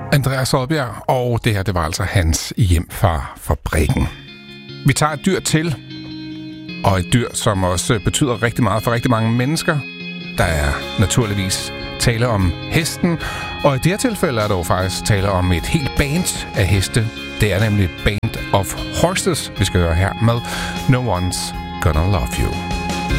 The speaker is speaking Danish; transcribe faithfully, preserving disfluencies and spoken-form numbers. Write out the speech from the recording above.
Andreas Odbjerg, og det her, det var altså hans hjem fra fabrikken. Vi tager et dyr til, og et dyr, som også betyder rigtig meget for rigtig mange mennesker. Der er naturligvis tale om hesten, og i det her tilfælde er der jo faktisk tale om et helt band af heste. Det er nemlig Band of Horses, vi skal høre her med No One's Gonna Love You.